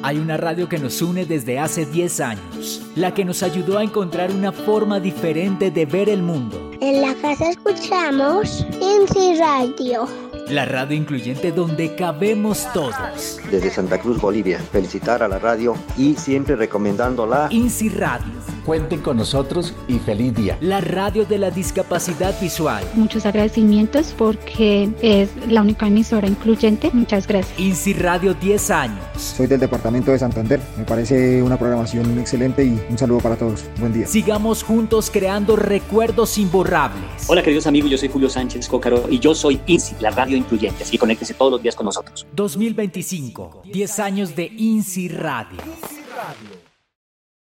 Hay una radio que nos une desde hace 10 años, la que nos ayudó a encontrar una forma diferente de ver el mundo. En la casa escuchamos INSI Radio. La radio incluyente donde cabemos todos. Desde Santa Cruz, Bolivia, felicitar a la radio y siempre recomendándola. INSI Radio. Cuenten con nosotros y feliz día. La radio de la discapacidad visual. Muchos agradecimientos porque es la única emisora incluyente. Muchas gracias. INSI Radio 10 años. Soy del departamento de Santander. Me parece una programación excelente y un saludo para todos. Buen día. Sigamos juntos creando recuerdos imborrables. Hola queridos amigos, yo soy Julio Sánchez Cócaro y yo soy INSI, la radio incluyente. Así que conéctese todos los días con nosotros. 2025, 10 años de INSI Radio. INSI Radio.